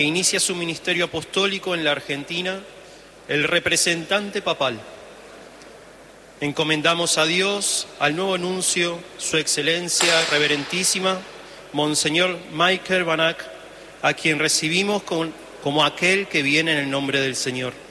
Inicia su ministerio apostólico en la Argentina, el representante papal. Encomendamos a Dios, al nuevo nuncio, su excelencia reverentísima, Monseñor Michael Banac, a quien recibimos como aquel que viene en el nombre del Señor.